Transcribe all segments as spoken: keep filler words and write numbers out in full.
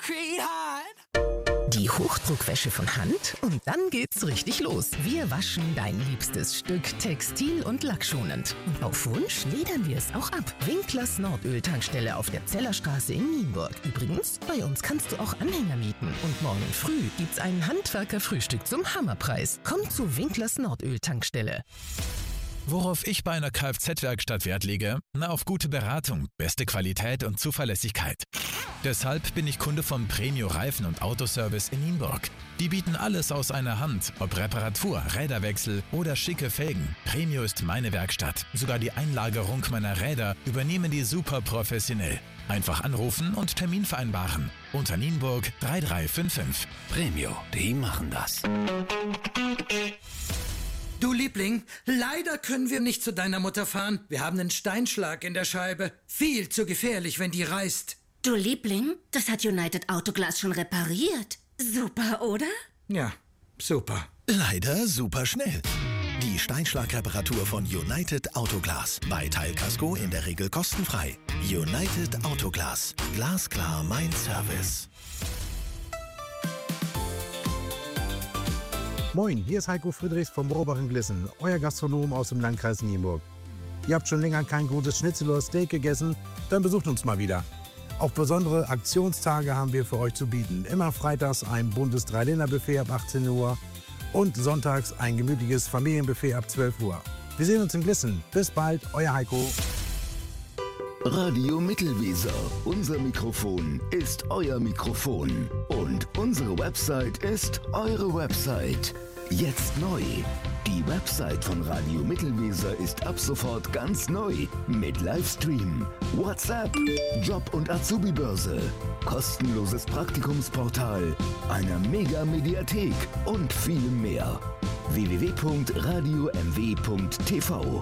concrete hard. Die Hochdruckwäsche von Hand und dann geht's richtig los. Wir waschen dein liebstes Stück textil- und lackschonend. Und auf Wunsch ledern wir es auch ab. Winklers Nordöl-Tankstelle auf der Zellerstraße in Nienburg. Übrigens, bei uns kannst du auch Anhänger mieten. Und morgen früh gibt's ein Handwerkerfrühstück zum Hammerpreis. Komm zu Winklers Nordöl-Tankstelle. Worauf ich bei einer Kfz-Werkstatt Wert lege? Na, auf gute Beratung, beste Qualität und Zuverlässigkeit. Deshalb bin ich Kunde von Premio Reifen- und Autoservice in Nienburg. Die bieten alles aus einer Hand, ob Reparatur, Räderwechsel oder schicke Felgen. Premio ist meine Werkstatt. Sogar die Einlagerung meiner Räder übernehmen die super professionell. Einfach anrufen und Termin vereinbaren. Unter Nienburg drei drei fünf fünf. Premio, die machen das. Du Liebling, leider können wir nicht zu deiner Mutter fahren. Wir haben einen Steinschlag in der Scheibe. Viel zu gefährlich, wenn die reißt. Du Liebling, das hat United Autoglas schon repariert. Super, oder? Ja, super. Leider super schnell. Die Steinschlagreparatur von United Autoglas. Bei Teilkasko in der Regel kostenfrei. United Autoglas. Glasklar mein Service. Moin, hier ist Heiko Friedrichs vom Rohrbach in Glissen, euer Gastronom aus dem Landkreis Nienburg. Ihr habt schon länger kein gutes Schnitzel oder Steak gegessen? Dann besucht uns mal wieder. Auch besondere Aktionstage haben wir für euch zu bieten. Immer freitags ein buntes Dreiländerbuffet ab achtzehn Uhr und sonntags ein gemütliches Familienbuffet ab zwölf Uhr. Wir sehen uns in Glissen. Bis bald, euer Heiko. Radio Mittelweser. Unser Mikrofon ist euer Mikrofon. Und unsere Website ist eure Website. Jetzt neu. Die Website von Radio Mittelweser ist ab sofort ganz neu. Mit Livestream, WhatsApp, Job- und Azubi-Börse, kostenloses Praktikumsportal, einer Mega-Mediathek und vielem mehr. w w w punkt radio m w punkt t v.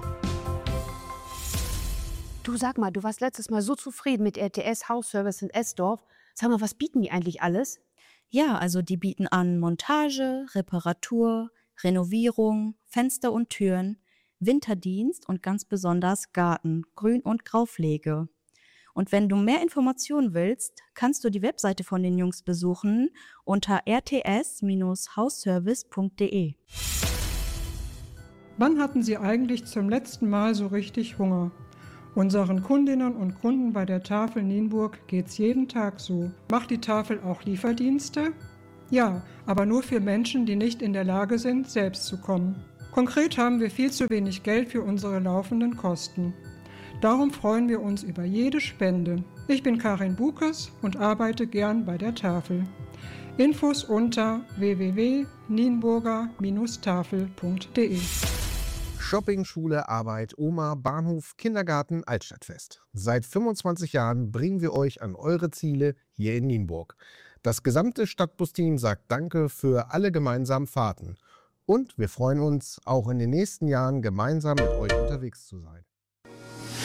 Du, sag mal, du warst letztes Mal so zufrieden mit R T S House Service in Esdorf. Sag mal, was bieten die eigentlich alles? Ja, also die bieten an Montage, Reparatur, Renovierung, Fenster und Türen, Winterdienst und ganz besonders Garten, Grün- und Graupflege. Und wenn du mehr Informationen willst, kannst du die Webseite von den Jungs besuchen unter r t s Bindestrich hausservice punkt d e. Wann hatten Sie eigentlich zum letzten Mal so richtig Hunger? Unseren Kundinnen und Kunden bei der Tafel Nienburg geht's jeden Tag so. Macht die Tafel auch Lieferdienste? Ja, aber nur für Menschen, die nicht in der Lage sind, selbst zu kommen. Konkret haben wir viel zu wenig Geld für unsere laufenden Kosten. Darum freuen wir uns über jede Spende. Ich bin Karin Bukes und arbeite gern bei der Tafel. Infos unter w w w punkt nienburger Bindestrich tafel punkt d e. Shopping, Schule, Arbeit, Oma, Bahnhof, Kindergarten, Altstadtfest. Seit fünfundzwanzig Jahren bringen wir euch an eure Ziele hier in Nienburg. Das gesamte Stadtbusteam sagt Danke für alle gemeinsamen Fahrten. Und wir freuen uns, auch in den nächsten Jahren gemeinsam mit euch unterwegs zu sein.